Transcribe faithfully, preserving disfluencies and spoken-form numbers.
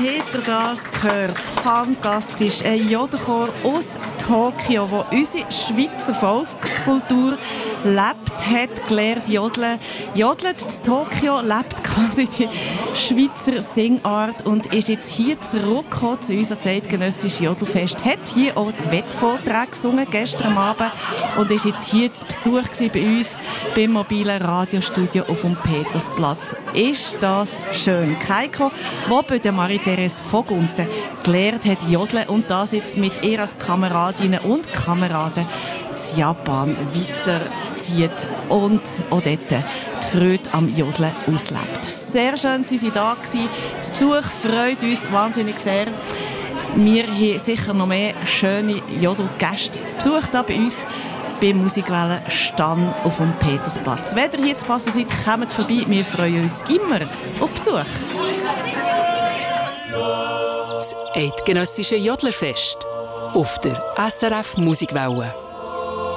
habt ihr das gehört? Fantastisch. Ein Jodelchor aus Tokio, wo unsere Schweizer Volkskultur lebt, hat gelernt jodeln. Jodelt in Tokio, lebt quasi die Schweizer Singart und ist jetzt hier zurückgekommen zu unserem zeitgenössischen Jodelfest. Hat hier auch Wettvorträge gesungen, gestern Abend, und ist jetzt hier zu Besuch bei uns beim mobilen Radiostudio auf dem Petersplatz. Ist das schön. Keiko, wo bei der Marie-Therese Vogunten gelernt hat jodeln und das jetzt mit ihren Kameradinnen und Kameraden in Japan weiterzieht und auch dort die Freude am Jodeln auslebt. Sehr schön, Sie waren da gewesen. Das Besuch freut uns wahnsinnig sehr. Wir haben sicher noch mehr schöne Jodelgäste zu Besuch da bei uns beim Musikwellen Stann auf dem Petersplatz. Wenn ihr hier zu passen seid, kommt vorbei. Wir freuen uns immer auf Besuch. Das eidgenössische Jodlerfest auf der S R F Musikwelle.